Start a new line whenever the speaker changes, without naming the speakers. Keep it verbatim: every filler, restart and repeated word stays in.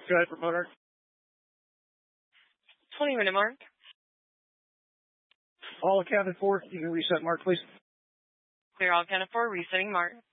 Go ahead, promoter.
twenty minute mark.
All accounted for. You can reset mark, please.
Clear all accounted for. Resetting mark.